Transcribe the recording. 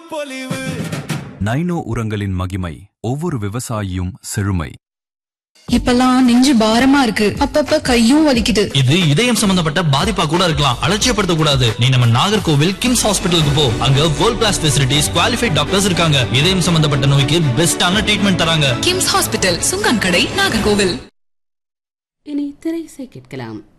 பொலிவு. நைனோ உரங்களின் மகிமை, ஒவ்வொரு விவசாயியும் செழுமை. இப்பெல்லாம் நெஞ்சு பாரமா இருக்கு, அப்பப்ப கையும் வலிக்குது. இது இதயம் சம்பந்தப்பட்ட பாதிப்பா கூட இருக்கலாம். அலட்சியப்படுத்த கூடாது. நீ நம்ம நாகர்கோவில் கிம்ஸ் ஹாஸ்பிட்டலுக்கு போ. அங்க world class facilities, qualified doctors இருக்காங்க. இதயம் சம்பந்தப்பட்ட நோய்க்கு பெஸ்டான ட்ரீட்மெண்ட் தராங்க. கிம்ஸ் ஹாஸ்பிட்டல், சுங்கன் கடை, நாகர்கோவில். இனி திரைசை கேட்கலாம்.